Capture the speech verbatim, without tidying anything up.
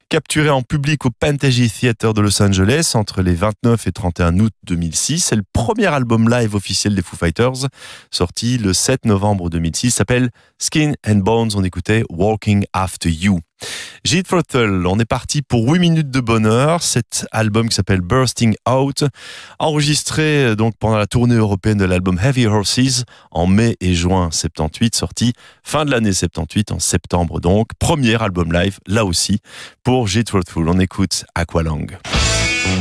Capturé en public au Pantages Theatre de Los Angeles entre les vingt-neuf et trente et un août deux mille six, c'est le premier album live officiel des Foo Fighters, sorti le sept novembre deux mille six, s'appelle Skin and Bones. On écoutait Walking After You. Jethro Tull, on est parti pour huit minutes de bonheur. Cet album qui s'appelle Bursting Out, enregistré donc pendant la tournée européenne de l'album Heavy Horses en mai et juin soixante-dix-huit, sorti fin de l'année soixante-dix-huit, en septembre donc. Premier album live, là aussi, pour Jethro Tull. On écoute Aqualung.